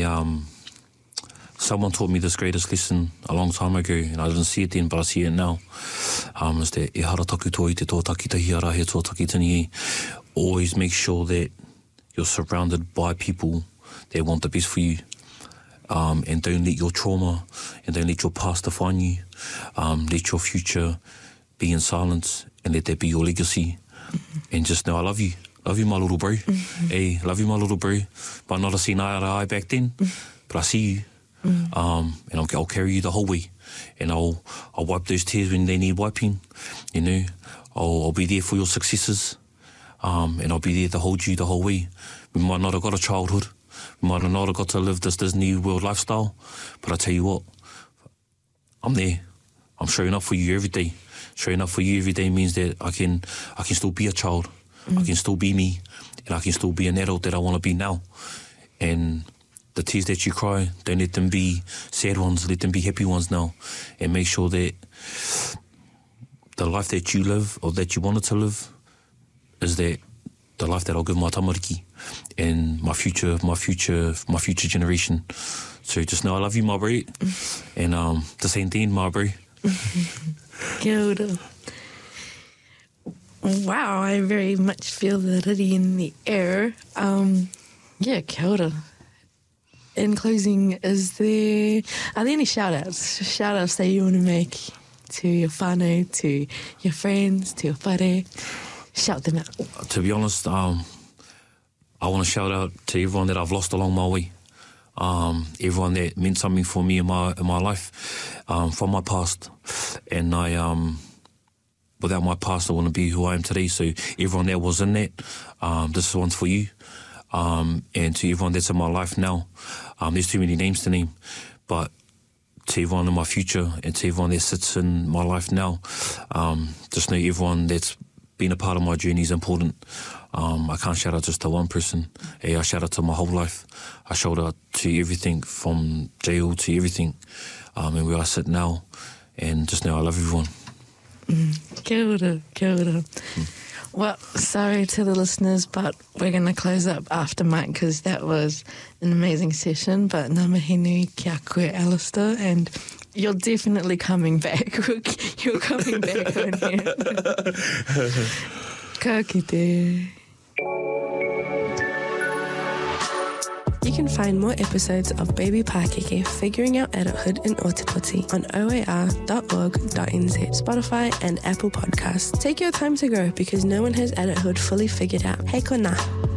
someone taught me this greatest lesson a long time ago, and I didn't see it then, but I see it now. Is that e hara taku toi te tō takitahi ara he tō takitini e. Always make sure that you're surrounded by people that want the best for you. And don't let your trauma and don't let your past define you. Let your future be in silence and let that be your legacy. And just know I love you. Love you, my little bro. Hey, love you, my little bro. But not a seen eye to eye back then, but I see you. And I'll carry you the whole way. And I'll wipe those tears when they need wiping. You know, I'll be there for your successes. And I'll be there to hold you the whole way. We might not have got a childhood. We might not have got to live this Disney World lifestyle. But I tell you what, I'm there. I'm showing up for you every day. Showing up for you every day means that I can still be a child. I can still be me. And I can still be an adult that I want to be now. And the tears that you cry, don't let them be sad ones. Let them be happy ones now. And make sure that the life that you live or that you wanted to live is that the life that I'll give my tamariki and my future generation. So just know I love you, my bro. And the same thing, my bro. Kia ora. Wow, I very much feel the riri in the air. Yeah, kia ora. In closing, are there any shout-outs? Shout-outs that you want to make to your whānau, to your friends, to your whare? Shout them out. To be honest, I want to shout out to everyone that I've lost along my way. Everyone that meant something for me in my life, from my past. And without my past, I wouldn't be who I am today. So everyone that was in that, this one's for you. And to everyone that's in my life now, there's too many names to name, but to everyone in my future and to everyone that sits in my life now, just know everyone that's been a part of my journey is important. I can't shout out just to one person. Hey, I shout out to my whole life. I shout out to everything from jail to everything, and where I sit now. And just know I love everyone. Kia ora, kia ora. Well, sorry to the listeners, but we're going to close up after Mike because that was an amazing session. But ngā mihi nui kia koe, Alistair, and you're definitely coming back. You're coming back on here. Ka kite. You can find more episodes of Baby Pakeke Figuring Out Adulthood in Ōtepoti on oar.org.nz, Spotify and Apple Podcasts. Take your time to grow because no one has adulthood fully figured out. Hei kona.